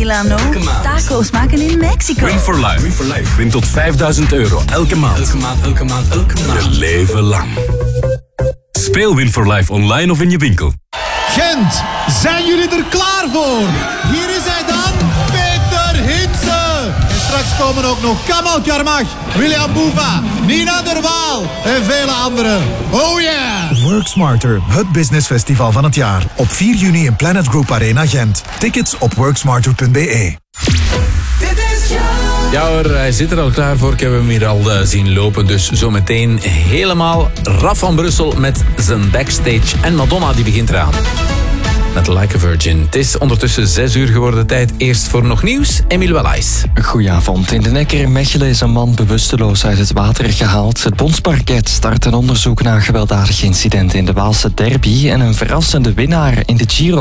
Milano. Taco's maken in Mexico. Win for life. Win for life. Win tot €5.000 elke maand. Elke maand. Je leven lang. Speel Win for Life online of in je winkel. Gent, zijn jullie er klaar voor? Hier is hij dan, Peter Hitze. En straks komen ook nog Kamal Karmach, William Boeva, Nina Der Waal en vele anderen. Oh yeah! Work Smarter, het businessfestival van het jaar. Op 4 juni in Planet Group Arena Gent. Tickets op worksmarter.be. Ja hoor, hij zit er al klaar voor. Ik heb hem hier al zien lopen. Dus zometeen helemaal Raf van Brussel met zijn backstage. En Madonna die begint eraan. Met Like a Virgin. Het is ondertussen 6 uur geworden. Tijd eerst voor nog nieuws. Emile Wallace. Goedenavond. In de Necker in Mechelen is een man bewusteloos uit het water gehaald. Het Bondsparket start een onderzoek naar een gewelddadig incident in de Waalse derby en een verrassende winnaar in de Giro.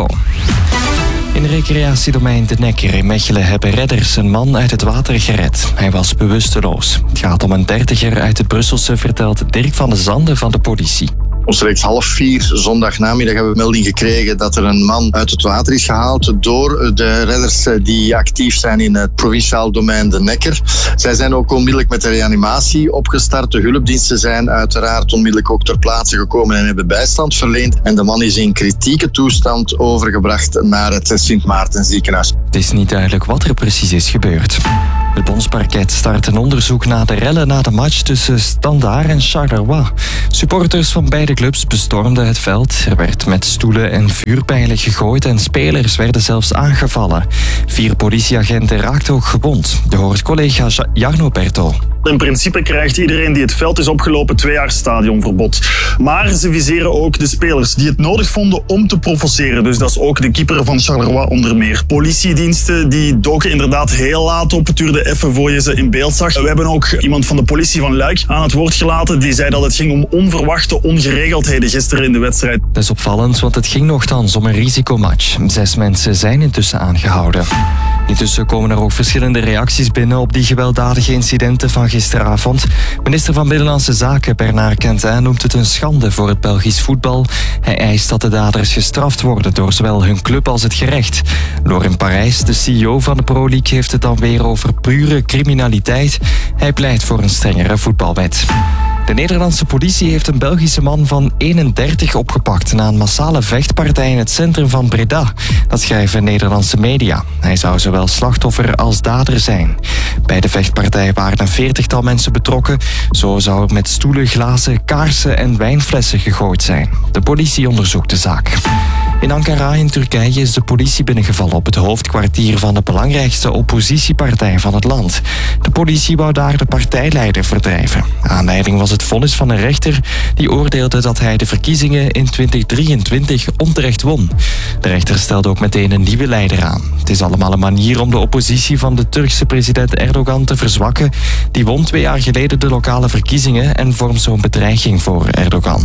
In recreatiedomein De Necker in Mechelen hebben redders een man uit het water gered. Hij was bewusteloos. Het gaat om een 30er uit het Brusselse, vertelt Dirk van de Zanden van de politie. Omstreeks 3:30 zondagnamiddag hebben we melding gekregen dat er een man uit het water is gehaald door de redders die actief zijn in het provinciaal domein De Necker. Zij zijn ook onmiddellijk met de reanimatie opgestart. De hulpdiensten zijn uiteraard onmiddellijk ook ter plaatse gekomen en hebben bijstand verleend. En de man is in kritieke toestand overgebracht naar het Sint Maarten ziekenhuis. Het is niet duidelijk wat er precies is gebeurd. Het Bondsparket start een onderzoek na de rellen na de match tussen Standaard en Charleroi. Supporters van beide clubs bestormden het veld. Er werd met stoelen en vuurpijlen gegooid en spelers werden zelfs aangevallen. 4 politieagenten raakten ook gewond. Je hoort collega Jarno Berto. In principe krijgt iedereen die het veld is opgelopen 2 jaar stadionverbod. Maar ze viseren ook de spelers die het nodig vonden om te provoceren. Dus dat is ook de keeper van Charleroi onder meer. Politiediensten die doken inderdaad heel laat op. Het duurde even voor je ze in beeld zag. We hebben ook iemand van de politie van Luik aan het woord gelaten. Die zei dat het ging om onverwachte ongeregeldheden gisteren in de wedstrijd. Dat is opvallend, want het ging nogthans om een risicomatch. 6 mensen zijn intussen aangehouden. Intussen komen er ook verschillende reacties binnen op die gewelddadige incidenten van gisteravond. Minister van Binnenlandse Zaken Bernard Quentin noemt het een schande voor het Belgisch voetbal. Hij eist dat de daders gestraft worden door zowel hun club als het gerecht. Loren Parijs, de CEO van de Pro League, heeft het dan weer over pure criminaliteit. Hij pleit voor een strengere voetbalwet. De Nederlandse politie heeft een Belgische man van 31 opgepakt na een massale vechtpartij in het centrum van Breda. Dat schrijven Nederlandse media. Hij zou zowel slachtoffer als dader zijn. Bij de vechtpartij waren een 40-tal mensen betrokken. Zo zou er met stoelen, glazen, kaarsen en wijnflessen gegooid zijn. De politie onderzoekt de zaak. In Ankara in Turkije is de politie binnengevallen op het hoofdkwartier van de belangrijkste oppositiepartij van het land. De politie wou daar de partijleider verdrijven. Aanleiding was het vonnis van een rechter die oordeelde dat hij de verkiezingen in 2023 onterecht won. De rechter stelde ook meteen een nieuwe leider aan. Het is allemaal een manier om de oppositie van de Turkse president Erdogan te verzwakken. Die won 2 jaar geleden de lokale verkiezingen en vormt zo'n bedreiging voor Erdogan.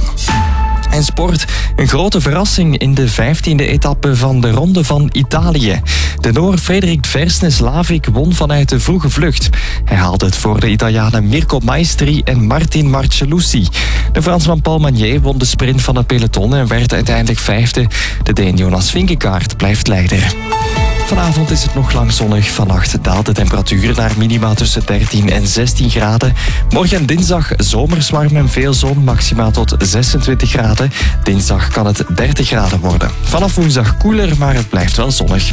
En sport, een grote verrassing in de 15e etappe van de Ronde van Italië. De Noor Frederik Versnes-Lavik won vanuit de vroege vlucht. Hij haalde het voor de Italianen Mirko Maestri en Martin Marcellucci. De Fransman Paul Magnier won de sprint van het peloton en werd uiteindelijk 5e. De Deen Jonas Vingegaard blijft leider. Vanavond is het nog lang zonnig. Vannacht daalt de temperatuur naar minima tussen 13 en 16 graden. Morgen en dinsdag zomers warm en veel zon, maxima tot 26 graden. Dinsdag kan het 30 graden worden. Vanaf woensdag koeler, maar het blijft wel zonnig.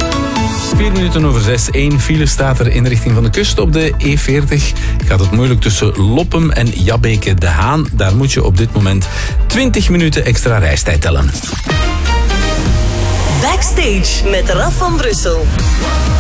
4 minuten over 6. 1 file staat er in de richting van de kust op de E40. Gaat het moeilijk tussen Loppem en Jabbeke de Haan. Daar moet je op dit moment 20 minuten extra reistijd tellen. Backstage met Raf van Brussel.